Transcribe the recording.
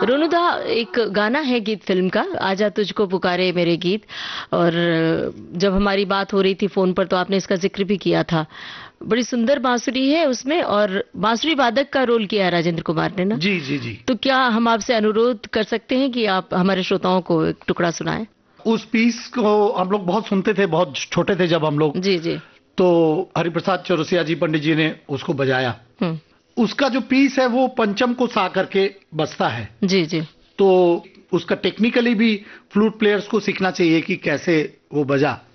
रोनुदा, एक गाना है गीत फिल्म का, आजा तुझको पुकारे मेरे गीत। और जब हमारी बात हो रही थी फोन पर तो आपने इसका जिक्र भी किया था। बड़ी सुंदर बांसुरी है उसमें, और बांसुरी वादक का रोल किया है राजेंद्र कुमार ने ना। जी जी जी। तो क्या हम आपसे अनुरोध कर सकते हैं कि आप हमारे श्रोताओं को एक टुकड़ा सुनाएं? उस पीस को हम लोग बहुत सुनते थे, बहुत छोटे थे जब हम लोग। जी जी। तो हरिप्रसाद चौरसिया जी पंडित जी ने उसको बजाया। हम्म। उसका जो पीस है वो पंचम को सा करके बजता है। जी जी। तो उसका टेक्निकली भी फ्लूट प्लेयर्स को सीखना चाहिए कि कैसे वो बजा।